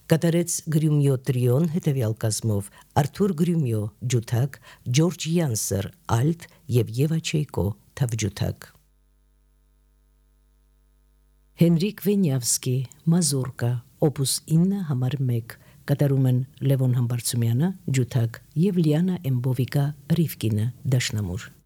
Կատարեց Գրյումյո տրիոն հետևյալ կազմով Արթուր Գրյումյո ջութակ, Ջորջ Յանսեր ալտ եւ Եվա Չեյկո թավջութակ։ Հենրիկ Վենյավսկի մազուրկա օպուս 9 համար 1 կատարում են Լևոն Համբարձումյանը ջութակ եւ Լիանա Էմբովիկա Ռիվկինը դաշնամուր։